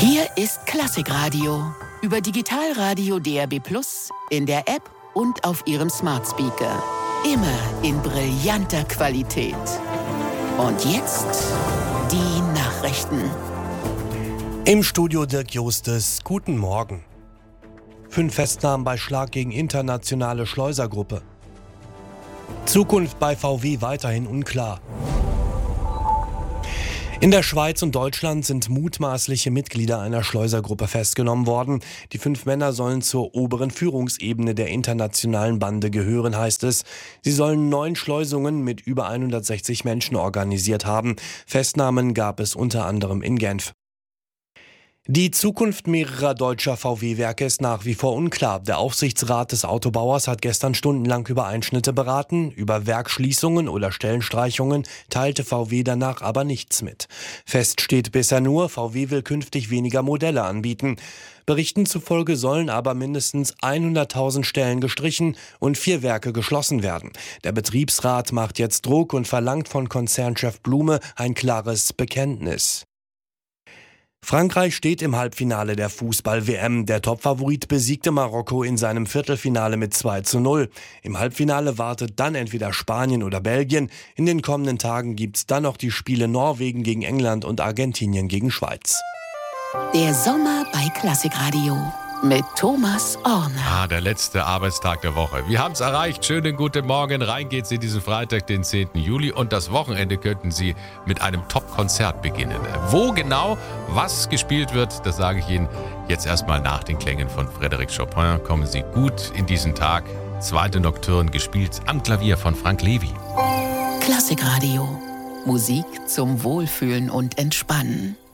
Hier ist Klassikradio. Über Digitalradio DAB+, in der App und auf Ihrem Smart Speaker. Immer in brillanter Qualität. Und jetzt die Nachrichten. Im Studio Dirk Justes. Guten Morgen. 5 Festnahmen bei Schlag gegen internationale Schleusergruppe. Zukunft bei VW weiterhin unklar. In der Schweiz und Deutschland sind mutmaßliche Mitglieder einer Schleusergruppe festgenommen worden. Die 5 Männer sollen zur oberen Führungsebene der internationalen Bande gehören, heißt es. Sie sollen 9 Schleusungen mit über 160 Menschen organisiert haben. Festnahmen gab es unter anderem in Genf. Die Zukunft mehrerer deutscher VW-Werke ist nach wie vor unklar. Der Aufsichtsrat des Autobauers hat gestern stundenlang über Einschnitte beraten. Über Werksschließungen oder Stellenstreichungen teilte VW danach aber nichts mit. Fest steht bisher nur, VW will künftig weniger Modelle anbieten. Berichten zufolge sollen aber mindestens 100.000 Stellen gestrichen und 4 Werke geschlossen werden. Der Betriebsrat macht jetzt Druck und verlangt von Konzernchef Blume ein klares Bekenntnis. Frankreich steht im Halbfinale der Fußball-WM. Der Topfavorit besiegte Marokko in seinem Viertelfinale mit 2:0. Im Halbfinale wartet dann entweder Spanien oder Belgien. In den kommenden Tagen gibt's dann noch die Spiele Norwegen gegen England und Argentinien gegen Schweiz. Der Sommer bei Klassikradio mit Thomas Orner. Der letzte Arbeitstag der Woche. Wir haben es erreicht. Schönen guten Morgen. Rein geht's in diesen Freitag, den 10. Juli. Und das Wochenende könnten Sie mit einem Top-Konzert beginnen. Wo genau, was gespielt wird, das sage ich Ihnen jetzt erstmal nach den Klängen von Frédéric Chopin. Kommen Sie gut in diesen Tag. 2. Nocturne gespielt am Klavier von Frank Levy. Klassikradio. Musik zum Wohlfühlen und Entspannen.